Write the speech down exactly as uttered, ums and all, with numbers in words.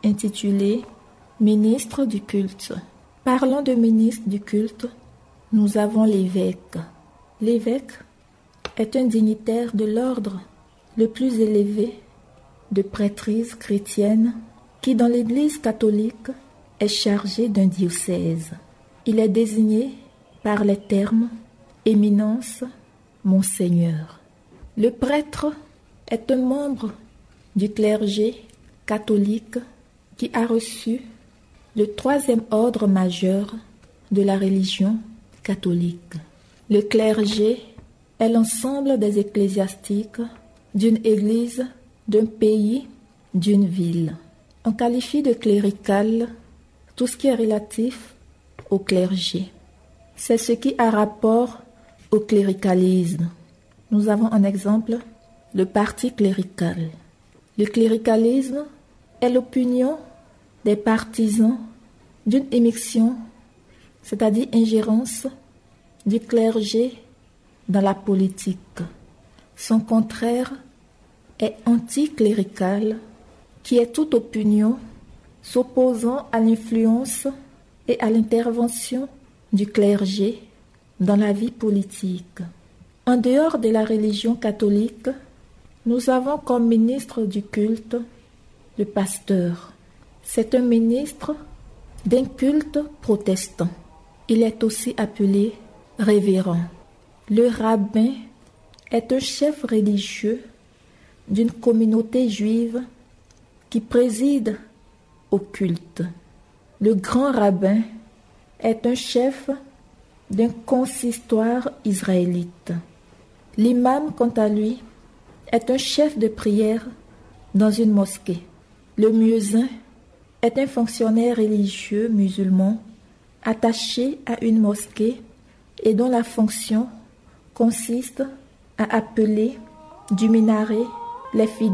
intitulé « Ministre du culte ». Parlant de ministre du culte, nous avons l'évêque. L'évêque est un dignitaire de l'ordre le plus élevé de prêtrise chrétienne qui, dans l'Église catholique, est chargé d'un diocèse. Il est désigné par les termes « Éminence, Monseigneur ». Le prêtre est un membre du clergé catholique qui a reçu le troisième ordre majeur de la religion catholique. Le clergé est l'ensemble des ecclésiastiques d'une église, d'un pays, d'une ville. On qualifie de clérical tout ce qui est relatif au clergé. C'est ce qui a rapport au cléricalisme. Nous avons en exemple le parti clérical. Le cléricalisme est l'opinion des partisans d'une immixtion, c'est-à-dire ingérence du clergé dans la politique. Son contraire est anticlérical, qui est toute opinion s'opposant à l'influence et à l'intervention du clergé dans la vie politique. En dehors de la religion catholique, nous avons comme ministre du culte le pasteur. C'est un ministre d'un culte protestant. Il est aussi appelé révérend. Le rabbin est un chef religieux d'une communauté juive qui préside au culte. Le grand rabbin est un chef d'un consistoire israélite. L'imam, quant à lui, est un chef de prière dans une mosquée. Le muezzin est un fonctionnaire religieux musulman attaché à une mosquée et dont la fonction consiste à appeler du minaret les fidèles